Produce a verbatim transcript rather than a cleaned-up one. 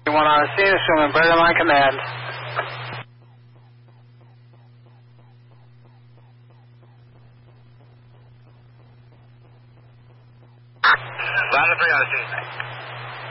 One on the scene, assuming Bergen Line Command. Line three on the scene.